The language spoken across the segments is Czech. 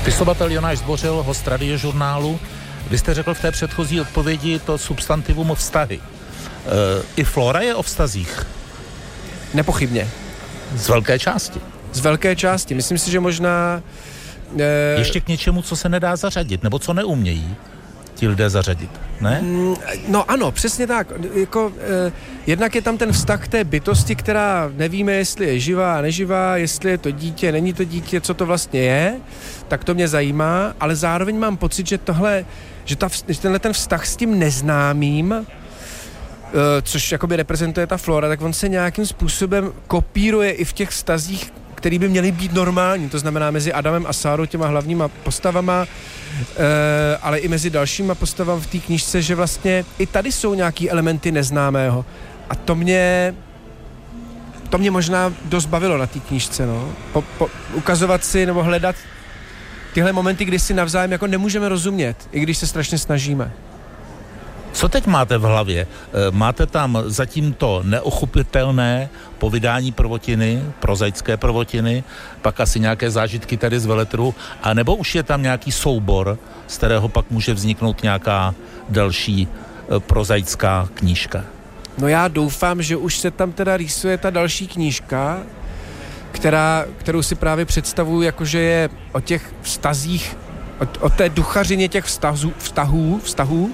Spisovatel Jonáš Zbořil, host Radiožurnálu. Vy jste řekl v té předchozí odpovědi to substantivum vztahy. I Flora je o vztazích? Nepochybně. Z velké části. Z velké části. Myslím si, že možná... Ještě k něčemu, co se nedá zařadit, nebo co neumějí ti lidé zařadit, ne? No ano, přesně tak. Jednak je tam ten vztah k té bytosti, která nevíme, jestli je živá a neživá, jestli je to dítě, není to dítě, co to vlastně je, tak to mě zajímá, ale zároveň mám pocit, že tenhle ten vztah s tím neznámým, což jakoby reprezentuje ta Flora, tak on se nějakým způsobem kopíruje i v těch vztazích, který by měly být normální, to znamená mezi Adamem a Sárou, těma hlavníma postavama, ale i mezi dalšíma postavami v té knížce, že vlastně i tady jsou nějaký elementy neznámého. A to mě možná dost bavilo na té knížce, no. Ukazovat si nebo hledat tyhle momenty, kdy si navzájem jako nemůžeme rozumět, i když se strašně snažíme. Co teď máte v hlavě? Máte tam zatím to neochopitelné povídání prvotiny, prozaické prvotiny, pak asi nějaké zážitky tady z veletrhu, a nebo už je tam nějaký soubor, z kterého pak může vzniknout nějaká další prozaická knížka? No já doufám, že už se tam teda rýsuje ta další knížka, kterou si právě představuju, jakože je o těch vztazích, o té duchařině těch vztahů,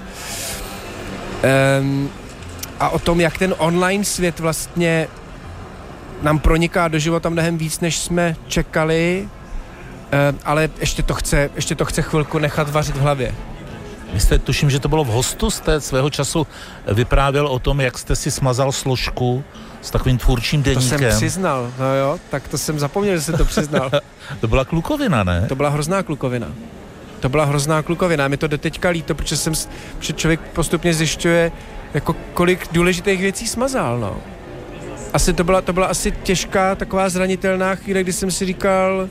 a o tom, jak ten online svět vlastně nám proniká do života mnohem víc, než jsme čekali, ale ještě to chce chvilku nechat vařit v hlavě. Vy jste, tuším, že to bylo v Hostu, jste svého času vyprávěl o tom, jak jste si smazal složku s takovým tvůrčím deníkem. To jsem přiznal, no jo, tak to jsem zapomněl, že jsem to přiznal. To byla klukovina, ne? To byla hrozná klukovina. Mi to doteďka líto, protože člověk postupně zjišťuje, jako kolik důležitých věcí smazal, no. Asi to byla asi těžká, taková zranitelná chvíle, kdy jsem si říkal,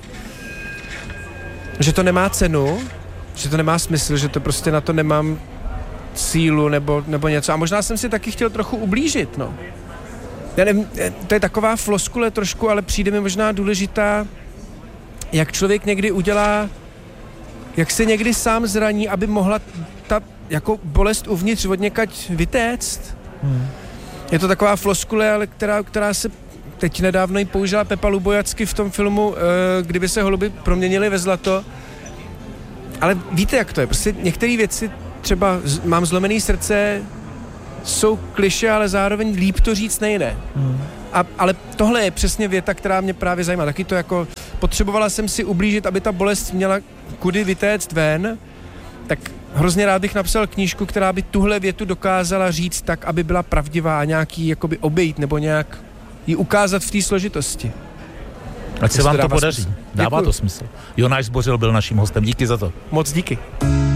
že to nemá cenu, že to nemá smysl, že to prostě na to nemám sílu nebo něco. A možná jsem si taky chtěl trochu ublížit, no. Já nevím, to je taková floskule trošku, ale přijde mi možná důležitá, jak člověk někdy udělá, jak se někdy sám zraní, aby mohla ta jako bolest uvnitř odněkať vytéct. Je to taková floskule, ale která se teď nedávno jí použila Pepa Lubojacky v tom filmu Kdyby se holuby proměnily ve zlato. Ale víte, jak to je? Prostě některé věci, třeba mám zlomený srdce, jsou klišé, ale zároveň líp to říct nejde. Ale tohle je přesně věta, která mě právě zajímá. Taky to jako potřebovala jsem si ublížit, aby ta bolest měla kudy vytéct ven, tak hrozně rád bych napsal knížku, která by tuhle větu dokázala říct tak, aby byla pravdivá a nějaký jakoby obejít nebo nějak ji ukázat v té složitosti. Ať se vám to podaří. Dává to smysl. Jonáš Zbořil byl naším hostem. Díky za to. Moc díky.